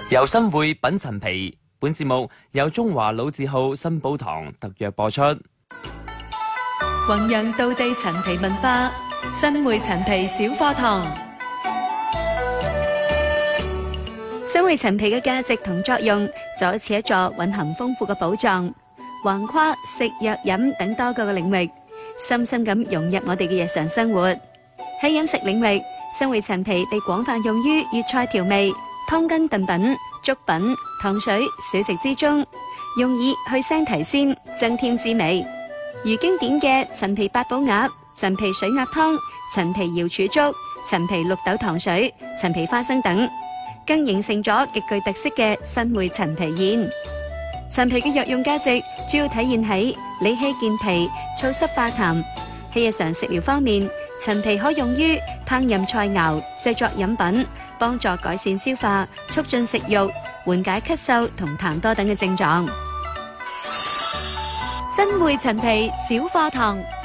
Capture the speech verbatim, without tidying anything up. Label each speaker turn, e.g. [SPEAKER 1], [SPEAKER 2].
[SPEAKER 1] 由新會品陳皮，本節目由中華老字號新寶堂特約播出。
[SPEAKER 2] 弘揚道地陳皮文化，新會陳皮小課堂。新會陳皮嘅價值同作用，就好似一座蘊含豐富嘅寶藏，橫跨食藥飲等多個嘅領域，深深咁融入我哋嘅日常生活。喺飲食領域，新會陳皮被廣泛用於粵菜調味、湯羹燉品、粥品、糖水、小食之中，用以去腥提鮮，增添滋味。如經典嘅陳皮八寶鴨、陳皮水鴨湯、陳皮瑤柱粥、陳皮綠豆糖水、陳皮花生等，更形成咗極具特色嘅新會陳皮宴。陳皮嘅藥用價值主要體現喺理氣健脾、燥濕化痰。喺日常食療方面，陳皮可用於烹飪菜肴、製作飲品，幫助改善消化、促進食慾、緩解咳嗽同痰多等嘅症狀。新會陳皮小課堂。